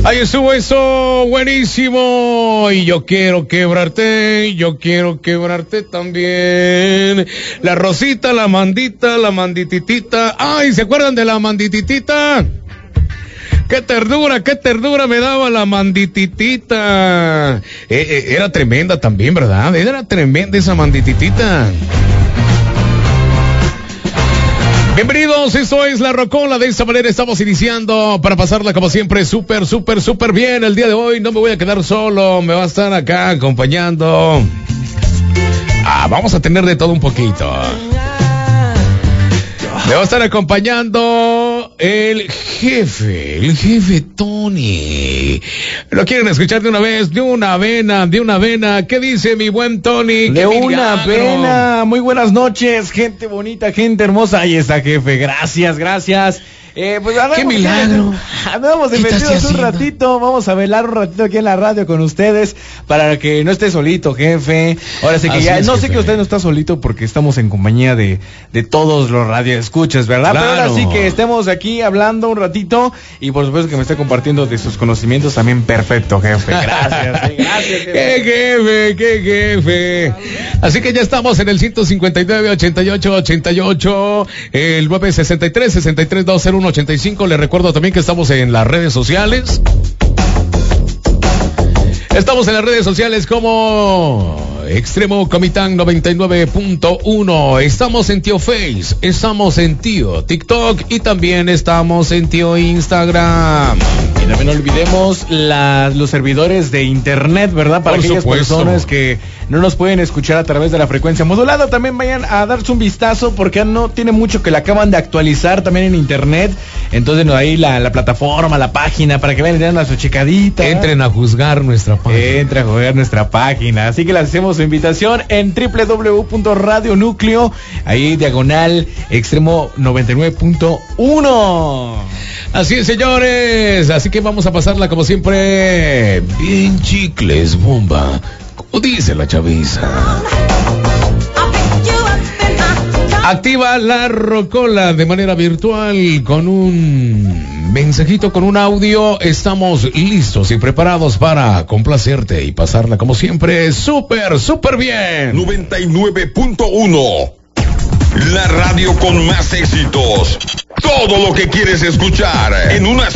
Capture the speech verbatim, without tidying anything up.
Ahí estuvo eso, buenísimo. Y yo quiero quebrarte, yo quiero quebrarte también. La Rosita, la Mandita, la Mandititita. Ay, ¿se acuerdan de la Mandititita? Qué ternura, qué ternura me daba la Mandititita. Eh, eh, era tremenda también, ¿verdad? Era tremenda esa Mandititita. Bienvenidos, esto es La Rocola. De esta manera estamos iniciando para pasarla como siempre súper, súper, súper bien. El día de hoy no me voy a quedar solo, me va a estar acá acompañando. Ah, vamos a tener de todo un poquito. Me va a estar acompañando el jefe, el jefe Tony. ¿Lo quieren escuchar de una vez? De una vena, de una vena. ¿Qué dice mi buen Tony? De una vena. Muy buenas noches, gente bonita, gente hermosa. Ahí está, jefe. Gracias, gracias. Eh, pues ¡qué milagro! Andamos metidos un ratito, vamos a velar un ratito aquí en la radio con ustedes para que no esté solito, jefe. Ahora sí que Así ya, es, no jefe. sé que usted no está solito porque estamos en compañía de, de todos los radioescuchas, ¿verdad? Claro. Pero ahora sí que estemos aquí hablando un ratito y por supuesto que me esté compartiendo de sus conocimientos también. Perfecto, jefe. Gracias, sí, gracias, jefe. ¡Qué jefe, qué jefe! Así que ya estamos en el ciento cincuenta y nueve, ochenta y ocho, ochenta y ocho, el nueve sesenta y tres, sesenta y tres, dos cero uno, ochenta y cinco. Les recuerdo también que estamos en las redes sociales. Estamos en las redes sociales como Extremo Comitán noventa y nueve punto uno. Estamos en Tío Face, estamos en Tío TikTok y también estamos en Tío Instagram. Y también no olvidemos la, los servidores de internet, ¿verdad? Para Por aquellas supuesto. personas que no nos pueden escuchar a través de la frecuencia modulada, también vayan a darse un vistazo porque no tiene mucho que la acaban de actualizar también en internet. Entonces no, ahí la, la plataforma, la página, para que vayan y den a su checadita. Entren a juzgar nuestra página. Entra a jugar nuestra página. Así que les hacemos su invitación en doble u doble u doble u punto radio núcleo, ahí diagonal extremo noventa y nueve punto uno. Así es, señores. Así que vamos a pasarla como siempre. Bien chicles, bomba. Como dice la chaviza. Activa La Rocola de manera virtual con un mensajito, con un audio. Estamos listos y preparados para complacerte y pasarla como siempre súper, súper bien. noventa y nueve punto uno. La radio con más éxitos. Todo lo que quieres escuchar en una